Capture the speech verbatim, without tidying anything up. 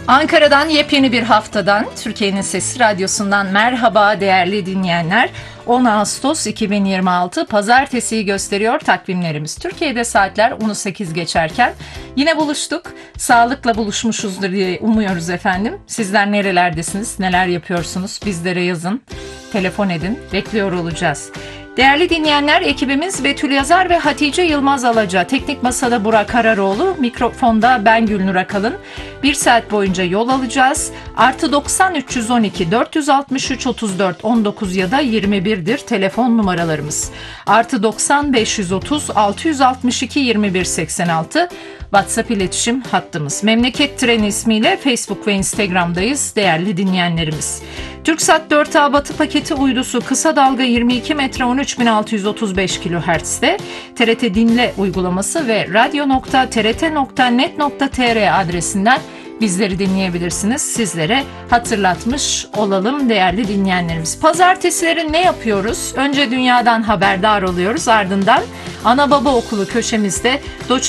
Ankara'dan yepyeni bir haftadan, Türkiye'nin Sesi Radyosu'ndan merhaba değerli dinleyenler. on Ağustos iki bin yirmi altı Pazartesi'yi gösteriyor takvimlerimiz. Türkiye'de saatler on sekiz geçerken yine buluştuk. Sağlıkla buluşmuşuzdur diye umuyoruz efendim. Sizler nerelerdesiniz, neler yapıyorsunuz? Bizlere yazın, telefon edin, bekliyor olacağız. Değerli dinleyenler, ekibimiz Betül Yazar ve Hatice Yılmaz Alaca. Teknik masada Burak Kararoğlu, mikrofonda ben Gülnur Akalın. Bir saat boyunca yol alacağız. Artı doksan üç yüz on iki dört yüz altmış üç otuz dört on dokuz ya da yirmi birdir telefon numaralarımız. Artı doksan beş yüz otuz altı yüz altmış iki yirmi bir seksen altı WhatsApp iletişim hattımız. Memleket Treni ismiyle Facebook ve Instagram'dayız değerli dinleyenlerimiz. TürkSat dört A Batı paketi uydusu kısa dalga yirmi iki metre on üç bin altı yüz otuz beş kilohertz'te T R T Dinle uygulaması ve radyo nokta t r t nokta net nokta t r adresinden bizleri dinleyebilirsiniz. Sizlere hatırlatmış olalım değerli dinleyenlerimiz. Pazartesileri ne yapıyoruz? Önce dünyadan haberdar oluyoruz. Ardından Ana Baba Okulu köşemizde doçent